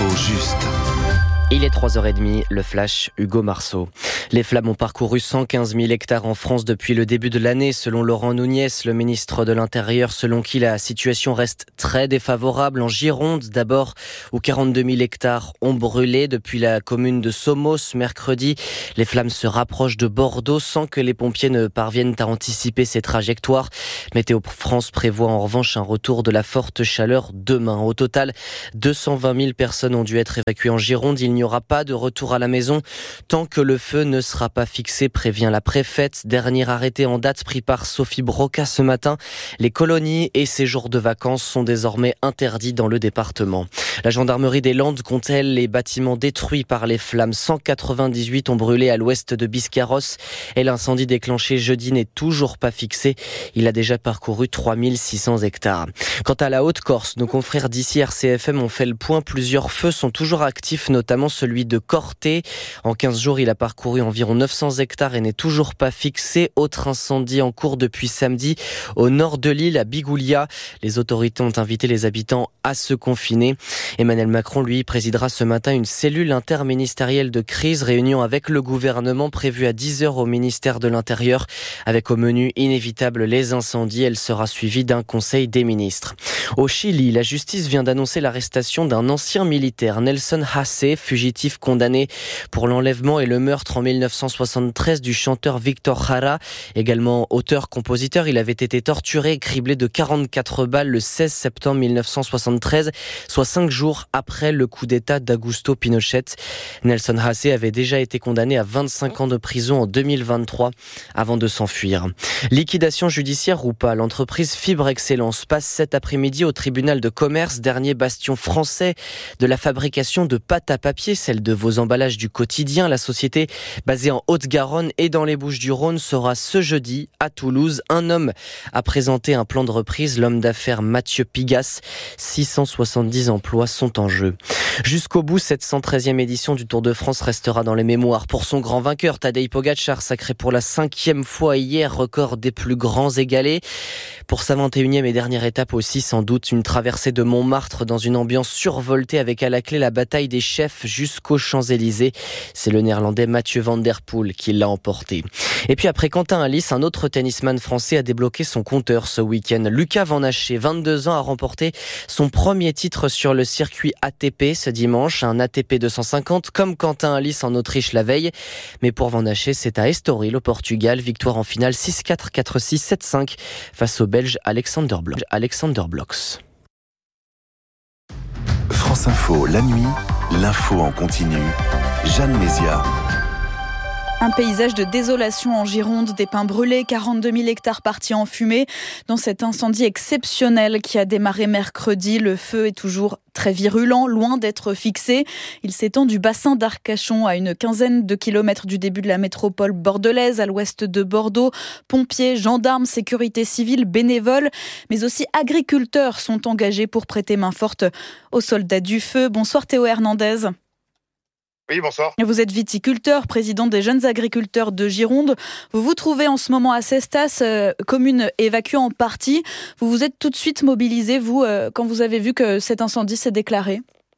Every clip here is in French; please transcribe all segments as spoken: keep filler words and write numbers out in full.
L'info juste. Il est trois heures trente, le flash, Hugo Marceau. Les flammes ont parcouru cent quinze mille hectares en France depuis le début de l'année, selon Laurent Nunez, le ministre de l'Intérieur, selon qui la situation reste très défavorable. En Gironde, d'abord, où quarante-deux mille hectares ont brûlé depuis la commune de Somos mercredi. Les flammes se rapprochent de Bordeaux sans que les pompiers ne parviennent à anticiper ces trajectoires. Météo France prévoit en revanche un retour de la forte chaleur demain. Au total, deux cent vingt mille personnes ont dû être évacuées en Gironde. Il n'y aura pas de retour à la maison tant que le feu ne sera pas fixé, prévient la préfète. Dernier arrêté en date pris par Sophie Broca ce matin. Les colonies et séjours de vacances sont désormais interdits dans le département. La gendarmerie des Landes compte, elle, les bâtiments détruits par les flammes. cent quatre-vingt-dix-huit ont brûlé à l'ouest de Biscarrosse et l'incendie déclenché jeudi n'est toujours pas fixé. Il a déjà parcouru trois mille six cents hectares. Quant à la Haute-Corse, nos confrères d'ici R C F M ont fait le point. Plusieurs feux sont toujours actifs, notamment celui de Corté. En quinze jours, il a parcouru environ neuf cents hectares et n'est toujours pas fixé. Autre incendie en cours depuis samedi au nord de l'île, à Bigoulia. Les autorités ont invité les habitants à se confiner. Emmanuel Macron, lui, présidera ce matin une cellule interministérielle de crise, réunion avec le gouvernement prévue à dix heures au ministère de l'Intérieur, avec au menu inévitable les incendies. Elle sera suivie d'un conseil des ministres. Au Chili, la justice vient d'annoncer l'arrestation d'un ancien militaire, Nelson Hasse, fugitif condamné pour l'enlèvement et le meurtre en mille neuf cent soixante-treize du chanteur Victor Jara. Également auteur-compositeur, il avait été torturé et criblé de quarante-quatre balles le seize septembre mille neuf cent soixante-treize, soit cinq jours après le coup d'État d'Augusto Pinochet. Nelson Hasse avait déjà été condamné à vingt-cinq ans de prison en deux mille vingt-trois avant de s'enfuir. Liquidation judiciaire ou pas, l'entreprise Fibre Excellence passe cet après-midi au tribunal de commerce, dernier bastion français de la fabrication de pâte à papier, celle de vos emballages du quotidien. La société, basée en Haute-Garonne et dans les Bouches-du-Rhône, sera ce jeudi à Toulouse. Un homme a présenté un plan de reprise, l'homme d'affaires Mathieu Pigas. six cent soixante-dix emplois sont en jeu. Jusqu'au bout, cette cent treizième édition du Tour de France restera dans les mémoires pour son grand vainqueur, Tadej Pogačar, sacré pour la cinquième fois hier, record des plus grands égalés. Pour sa vingt et unième et dernière étape aussi, sans doute une traversée de Montmartre dans une ambiance survoltée avec à la clé la bataille des chefs jusqu'aux Champs-Élysées. C'est le néerlandais Mathieu Van Der Poel qui l'a emporté. Et puis après Quentin Halys, un autre tennisman français a débloqué son compteur ce week-end. Lucas Van Haché, vingt-deux ans, a remporté son premier titre sur le circuit A T P ce dimanche, un A T P deux cent cinquante comme Quentin Halys en Autriche la veille. Mais pour Van Haché, c'est à Estoril au Portugal, victoire en finale six quatre, quatre six, sept cinq face au Belge Alexander Blok. Alexander Bloks. France Info, la nuit, l'info en continu. Jeanne Mézia. Un paysage de désolation en Gironde, des pins brûlés, quarante-deux mille hectares partis en fumée. Dans cet incendie exceptionnel qui a démarré mercredi, le feu est toujours très virulent, loin d'être fixé. Il s'étend du bassin d'Arcachon à une quinzaine de kilomètres du début de la métropole bordelaise, à l'ouest de Bordeaux. Pompiers, gendarmes, sécurité civile, bénévoles, mais aussi agriculteurs sont engagés pour prêter main forte aux soldats du feu. Bonsoir Théo Hernandez. Oui, bonsoir. Vous êtes viticulteur, président des jeunes agriculteurs de Gironde. Vous vous trouvez en ce moment à Cestas, euh, commune évacuée en partie. Vous vous êtes tout de suite mobilisé, vous, euh, quand vous avez vu que cet incendie s'est déclaré?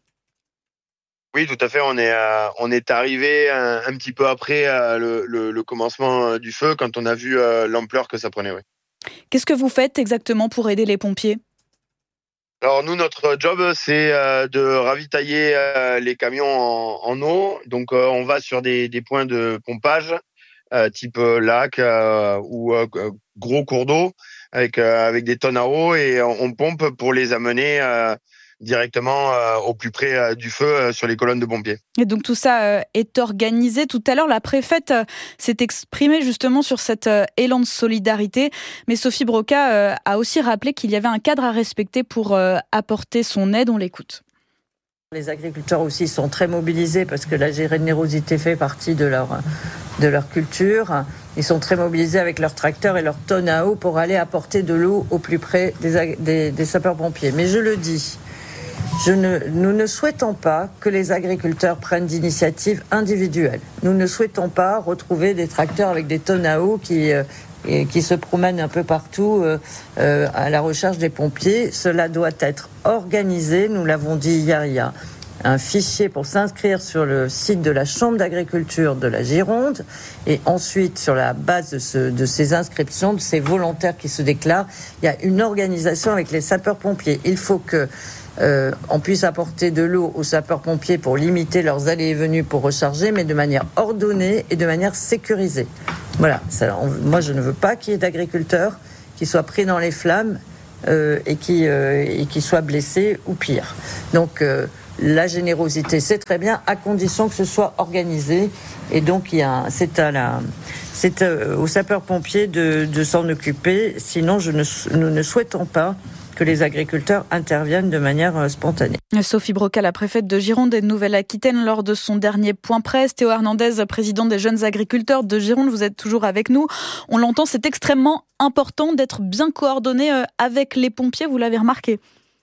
Oui, tout à fait. On est, euh, on est arrivé un, un petit peu après euh, le, le, le commencement du feu, quand on a vu euh, l'ampleur que ça prenait. Oui. Qu'est-ce que vous faites exactement pour aider les pompiers ? Alors nous, notre job, c'est euh, de ravitailler euh, les camions en, en eau. Donc euh, on va sur des, des points de pompage, euh, type euh, lac euh, ou euh, gros cours d'eau, avec, euh, avec des tonnes à eau, et on, on pompe pour les amener euh, directement euh, au plus près euh, du feu euh, sur les colonnes de pompiers. Et donc tout ça euh, est organisé. Tout à l'heure, la préfète euh, s'est exprimée justement sur cet euh, élan de solidarité. Mais Sophie Broca euh, a aussi rappelé qu'il y avait un cadre à respecter pour euh, apporter son aide. On l'écoute. Les agriculteurs aussi sont très mobilisés parce que la générosité fait partie de leur, de leur culture. Ils sont très mobilisés avec leurs tracteurs et leurs tonnes à eau pour aller apporter de l'eau au plus près des, des, des sapeurs-pompiers. Mais je le dis, Je ne, nous ne souhaitons pas que les agriculteurs prennent d'initiatives individuelles. Nous ne souhaitons pas retrouver des tracteurs avec des tonnes à eau qui, euh, et, qui se promènent un peu partout euh, euh, à la recherche des pompiers. Cela doit être organisé, nous l'avons dit hier, il y a un fichier pour s'inscrire sur le site de la Chambre d'agriculture de la Gironde. Et ensuite, sur la base de, ce, de ces inscriptions, de ces volontaires qui se déclarent, il y a une organisation avec les sapeurs-pompiers. Il faut que Euh, on puisse apporter de l'eau aux sapeurs-pompiers pour limiter leurs allées et venues pour recharger, mais de manière ordonnée et de manière sécurisée. Voilà. Ça, on, moi, je ne veux pas qu'il y ait d'agriculteurs qui soient pris dans les flammes euh, et qui euh, et qui soient blessés ou pire. Donc, euh, la générosité, c'est très bien, à condition que ce soit organisé. Et donc, il y a, c'est à la, c'est euh, aux sapeurs-pompiers de, de s'en occuper. Sinon, je ne, nous ne souhaitons pas que les agriculteurs interviennent de manière spontanée. Sophie Broca, la préfète de Gironde et de Nouvelle-Aquitaine, lors de son dernier point presse. Théo Hernandez, président des jeunes agriculteurs de Gironde, vous êtes toujours avec nous. On l'entend, c'est extrêmement important d'être bien coordonné avec les pompiers, vous l'avez remarqué.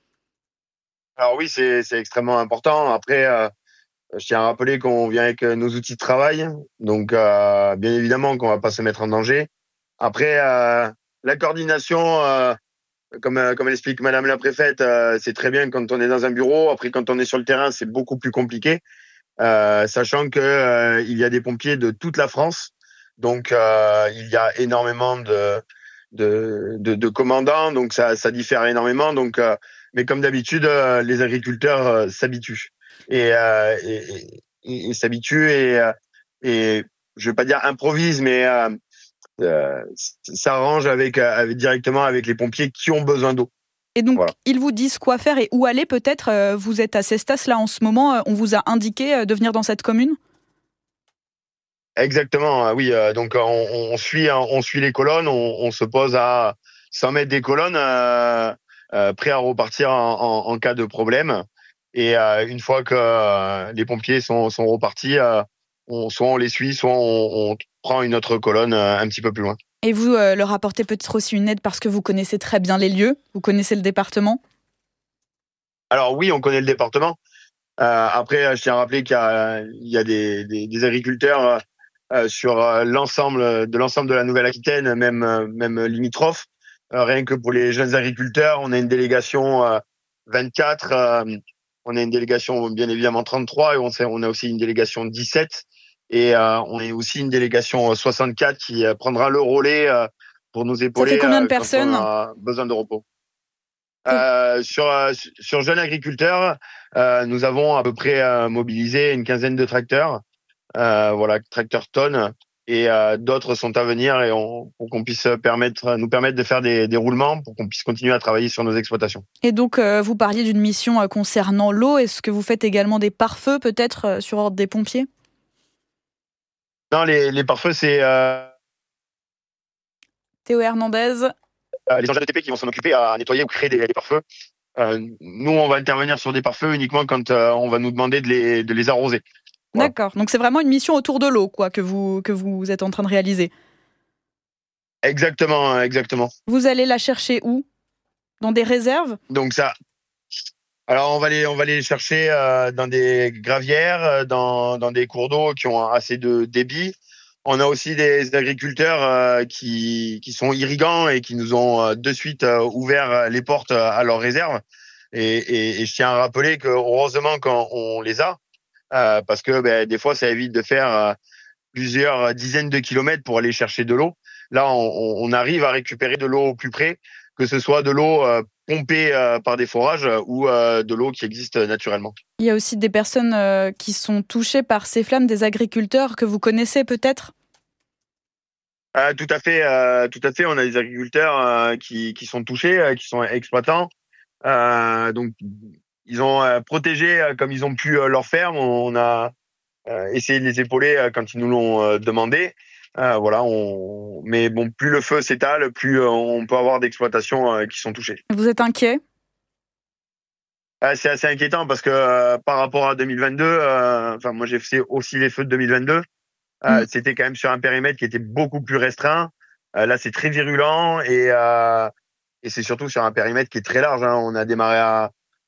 Alors oui, c'est, c'est extrêmement important. Après, euh, je tiens à rappeler qu'on vient avec nos outils de travail. Donc, euh, bien évidemment qu'on va pas se mettre en danger. Après, euh, la coordination... Euh, Comme, comme elle explique Madame la préfète, euh, c'est très bien quand on est dans un bureau. Après, quand on est sur le terrain, c'est beaucoup plus compliqué, euh, sachant que euh, il y a des pompiers de toute la France. Donc, euh, il y a énormément de de, de, de commandants, donc ça, ça diffère énormément. Donc, euh, mais comme d'habitude, euh, les agriculteurs euh, s'habituent et, euh, et, et, et s'habituent et, et je vais pas dire improvisent, mais euh, Euh, s'arrange avec, avec directement avec les pompiers qui ont besoin d'eau. Et donc, voilà. Ils vous disent quoi faire et où aller peut-être. euh, Vous êtes à Cestas là en ce moment. On vous a indiqué euh, de venir dans cette commune ? Exactement, oui. Euh, donc on, on suit, on suit les colonnes. On, on se pose à cent mètres des colonnes, euh, euh, prêt à repartir en, en, en cas de problème. Et euh, une fois que euh, les pompiers sont, sont repartis, euh, on, soit on les suit, soit on, on prend une autre colonne euh, un petit peu plus loin. Et vous euh, leur apportez peut-être aussi une aide parce que vous connaissez très bien les lieux, vous connaissez le département ? Alors oui, on connaît le département. Euh, après, je tiens à rappeler qu'il y a, il y a des, des, des agriculteurs euh, sur l'ensemble de l'ensemble de la Nouvelle-Aquitaine, même même limitrophe. Euh, rien que pour les jeunes agriculteurs, on a une délégation euh, vingt-quatre, euh, on a une délégation bien évidemment trente-trois et on, sait, on a aussi une délégation dix-sept. Et euh, on est aussi une délégation soixante-quatre qui euh, prendra le relais euh, pour nous épauler. Ça fait combien de euh, personnes ? Quand on a besoin de repos. Euh, sur euh, sur jeunes agriculteurs, euh, nous avons à peu près euh, mobilisé une quinzaine de tracteurs, euh, voilà, tracteurs tonnes, et euh, d'autres sont à venir et on, pour qu'on puisse permettre, nous permettre de faire des, des roulements pour qu'on puisse continuer à travailler sur nos exploitations. Et donc, euh, vous parliez d'une mission euh, concernant l'eau. Est-ce que vous faites également des pare-feux peut-être euh, sur ordre des pompiers ? Non, les, les pare-feux, c'est euh, Théo Hernandez. Euh, les engins de T P qui vont s'en occuper à nettoyer ou créer des, des pare-feux. Euh, nous, on va intervenir sur des pare-feux uniquement quand euh, on va nous demander de les, de les arroser. Voilà. D'accord, donc c'est vraiment une mission autour de l'eau quoi, que vous, que vous êtes en train de réaliser. Exactement, exactement. Vous allez la chercher où ? Dans des réserves ? Donc ça... Alors on va les on va les chercher euh, dans des gravières, dans dans des cours d'eau qui ont assez de débit. On a aussi des agriculteurs euh, qui qui sont irrigants et qui nous ont euh, de suite euh, ouvert les portes à leurs réserves. Et, et, et je tiens à rappeler que heureusement qu'on les a euh, parce que ben, des fois ça évite de faire euh, plusieurs dizaines de kilomètres pour aller chercher de l'eau. Là on, on arrive à récupérer de l'eau au plus près, que ce soit de l'eau euh, pompée euh, par des forages ou euh, de l'eau qui existe naturellement. Il y a aussi des personnes euh, qui sont touchées par ces flammes, des agriculteurs que vous connaissez peut-être ? euh, Tout à fait, euh, tout à fait. On a des agriculteurs euh, qui, qui sont touchés, euh, qui sont exploitants. Euh, donc, ils ont euh, protégé euh, comme ils ont pu euh, leur ferme. On a euh, essayé de les épauler euh, quand ils nous l'ont euh, demandé. Euh, voilà, on... mais bon, plus le feu s'étale, plus euh, on peut avoir d'exploitations euh, qui sont touchées. Vous êtes inquiet ? euh, C'est assez inquiétant parce que euh, par rapport à deux mille vingt-deux, euh, enfin moi j'ai fait aussi les feux de deux mille vingt-deux, euh, mmh. C'était quand même sur un périmètre qui était beaucoup plus restreint. Euh, là, c'est très virulent et euh, et c'est surtout sur un périmètre qui est très large. Hein. On a démarré à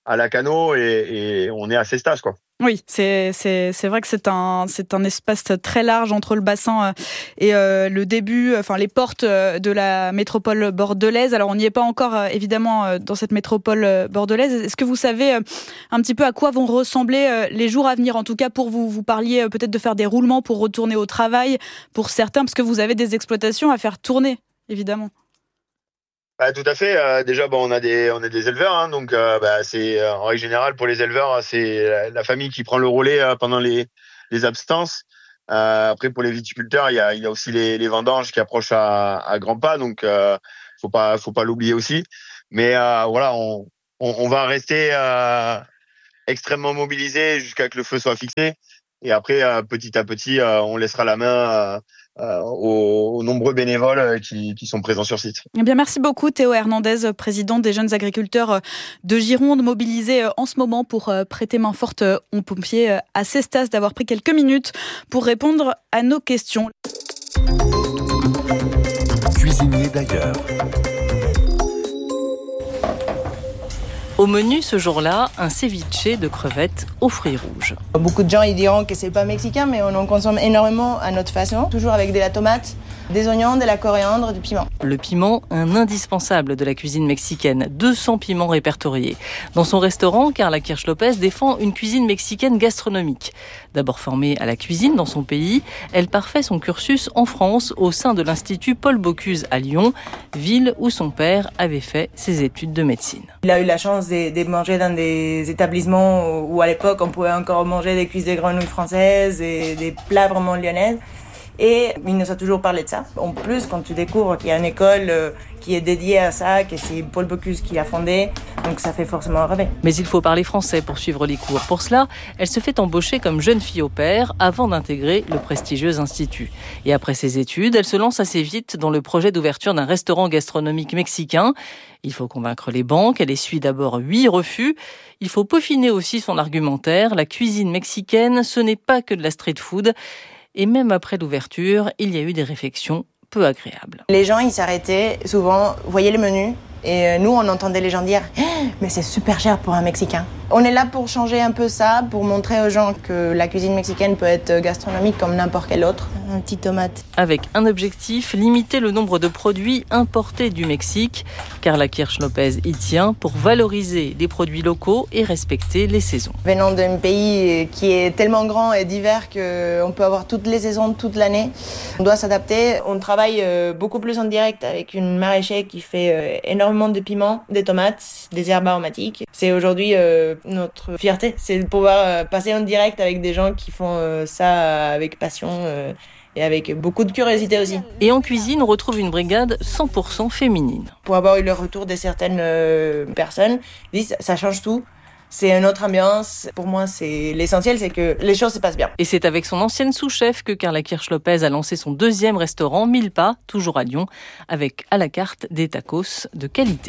à Lacanau et, et on est à ces stages, quoi. Oui, c'est, c'est, c'est vrai que c'est un, c'est un espace très large entre le bassin et euh, le début, enfin les portes de la métropole bordelaise. Alors on n'y est pas encore euh, évidemment dans cette métropole bordelaise. Est-ce que vous savez euh, un petit peu à quoi vont ressembler euh, les jours à venir? En tout cas pour vous, vous parliez euh, peut-être de faire des roulements pour retourner au travail pour certains, parce que vous avez des exploitations à faire tourner, évidemment. Bah, tout à fait. Euh, déjà, bon, on a des, on a des éleveurs, hein, donc euh, bah, c'est euh, en règle générale pour les éleveurs, c'est la, la famille qui prend le relais euh, pendant les, les absences. Euh, après, pour les viticulteurs, il y a, il y a aussi les, les vendanges qui approchent à, à grands pas, donc euh, faut pas, faut pas l'oublier aussi. Mais euh, voilà, on, on, on va rester euh, extrêmement mobilisés jusqu'à ce que le feu soit fixé. Et après, euh, petit à petit, euh, on laissera la main euh, euh, aux, aux nombreux bénévoles qui, qui sont présents sur site. Eh bien, merci beaucoup Théo Hernandez, président des jeunes agriculteurs de Gironde, mobilisés en ce moment pour prêter main forte aux pompiers. À Cestas d'avoir pris quelques minutes pour répondre à nos questions. Cuisinier d'ailleurs. Au menu ce jour-là, un ceviche de crevettes aux fruits rouges. Beaucoup de gens ils diront que c'est pas mexicain, mais on en consomme énormément à notre façon, toujours avec de la tomate, des oignons, de la coriandre, du piment. Le piment, un indispensable de la cuisine mexicaine, deux cents piments répertoriés. Dans son restaurant, Carla Kirch-Lopez défend une cuisine mexicaine gastronomique. D'abord formée à la cuisine dans son pays, elle parfait son cursus en France au sein de l'Institut Paul Bocuse à Lyon, ville où son père avait fait ses études de médecine. Il a eu la chance de, de manger dans des établissements où à l'époque on pouvait encore manger des cuisses de grenouilles françaises et des plats vraiment lyonnaises. Et il nous a toujours parlé de ça. En plus, quand tu découvres qu'il y a une école qui est dédiée à ça, que c'est Paul Bocuse qui l'a fondée, donc ça fait forcément rêver. Mais il faut parler français pour suivre les cours. Pour cela, elle se fait embaucher comme jeune fille au pair avant d'intégrer le prestigieux institut. Et après ses études, elle se lance assez vite dans le projet d'ouverture d'un restaurant gastronomique mexicain. Il faut convaincre les banques. Elle essuie d'abord huit refus. Il faut peaufiner aussi son argumentaire. La cuisine mexicaine, ce n'est pas que de la street food. Et même après l'ouverture, il y a eu des réflexions peu agréables. Les gens, ils s'arrêtaient souvent, voyaient le menu, et nous, on entendait les gens dire eh, « mais c'est super cher pour un Mexicain ». On est là pour changer un peu ça, pour montrer aux gens que la cuisine mexicaine peut être gastronomique comme n'importe quelle autre. Un petit tomate. Avec un objectif, limiter le nombre de produits importés du Mexique. Carla Kirch-Lopez y tient pour valoriser les produits locaux et respecter les saisons. Venant d'un pays qui est tellement grand et divers qu'on peut avoir toutes les saisons toute l'année, on doit s'adapter. On travaille beaucoup plus en direct avec une maraîchère qui fait énormément de piments, des tomates, des herbes aromatiques. C'est aujourd'hui euh, notre fierté, c'est de pouvoir euh, passer en direct avec des gens qui font euh, ça avec passion euh, et avec beaucoup de curiosité aussi. Et en cuisine, on retrouve une brigade cent pour cent féminine. Pour avoir eu le retour de certaines euh, personnes, ils disent ça change tout. C'est une autre ambiance. Pour moi, c'est l'essentiel, c'est que les choses se passent bien. Et c'est avec son ancienne sous-chef que Carla Kirch-Lopez a lancé son deuxième restaurant, Mille Pas, toujours à Lyon, avec à la carte des tacos de qualité.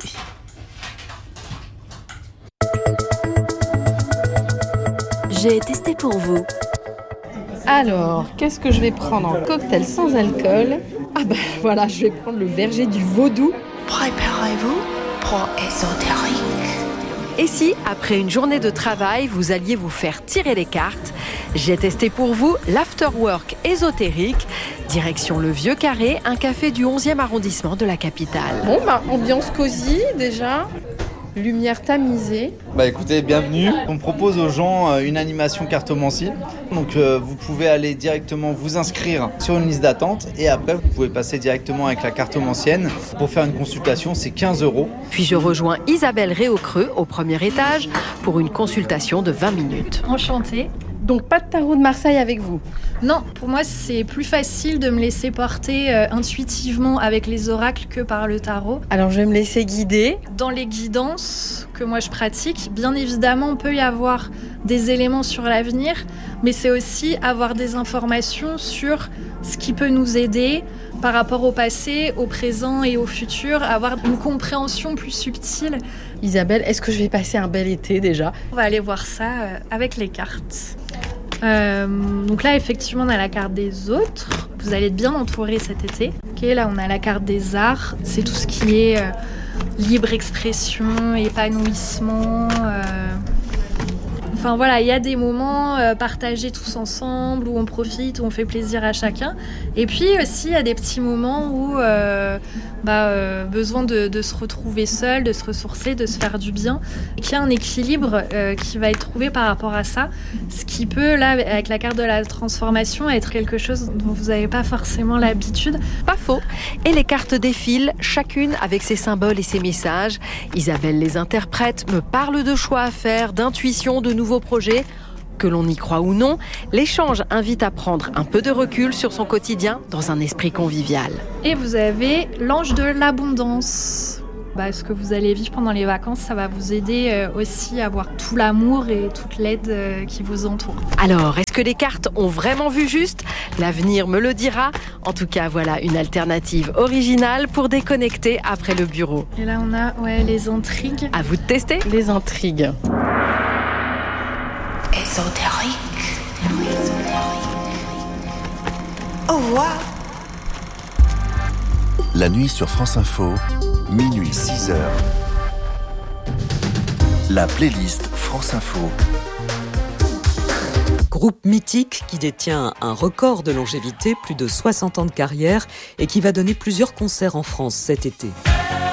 J'ai testé pour vous. Alors, qu'est-ce que je vais prendre en cocktail sans alcool? Ah ben voilà, je vais prendre le verger du Vaudou. Préparez-vous pour ésotérique. Et si, après une journée de travail, vous alliez vous faire tirer les cartes, j'ai testé pour vous l'afterwork ésotérique. Direction le Vieux Carré, un café du onzième arrondissement de la capitale. Bon, bah, ambiance cosy déjà. Lumière tamisée. Bah écoutez, bienvenue. On propose aux gens une animation cartomancie. Donc euh, vous pouvez aller directement vous inscrire sur une liste d'attente et après vous pouvez passer directement avec la cartomancienne. Pour faire une consultation, c'est quinze euros. Puis je rejoins Isabelle Réaucreux au premier étage pour une consultation de vingt minutes. Enchantée. Donc pas de tarot de Marseille avec vous? Non, pour moi c'est plus facile de me laisser porter euh, intuitivement avec les oracles que par le tarot. Alors je vais me laisser guider. Dans les guidances que moi je pratique, bien évidemment on peut y avoir des éléments sur l'avenir, mais c'est aussi avoir des informations sur ce qui peut nous aider par rapport au passé, au présent et au futur, avoir une compréhension plus subtile. Isabelle, est-ce que je vais passer un bel été déjà? On va aller voir ça euh, avec les cartes. Euh, donc là, effectivement, on a la carte des autres. Vous allez être bien entourés cet été. Ok, là, on a la carte des arts. C'est tout ce qui est euh, libre expression, épanouissement. Euh... Enfin voilà, il y a des moments euh, partagés tous ensemble, où on profite, où on fait plaisir à chacun. Et puis aussi, il y a des petits moments où euh, bah, euh, besoin de, de se retrouver seul, de se ressourcer, de se faire du bien. Il y a un équilibre euh, qui va être trouvé par rapport à ça. Ce qui peut, là, avec la carte de la transformation, être quelque chose dont vous n'avez pas forcément l'habitude. Pas faux. Et les cartes défilent, chacune avec ses symboles et ses messages. Isabelle les interprète, me parle de choix à faire, d'intuition, de nouveaux projets. Que l'on y croit ou non, l'échange invite à prendre un peu de recul sur son quotidien dans un esprit convivial. Et vous avez l'ange de l'abondance. Bah, ce que vous allez vivre pendant les vacances, ça va vous aider euh, aussi à avoir tout l'amour et toute l'aide euh, qui vous entoure. Alors, est-ce que les cartes ont vraiment vu juste ? L'avenir me le dira. En tout cas, voilà une alternative originale pour déconnecter après le bureau. Et là, on a ouais, les intrigues. À vous de tester. Les intrigues. Ésotérique. Au revoir. La nuit sur France Info, minuit six heures. La playlist France Info. Groupe mythique qui détient un record de longévité, plus de soixante ans de carrière, et qui va donner plusieurs concerts en France cet été.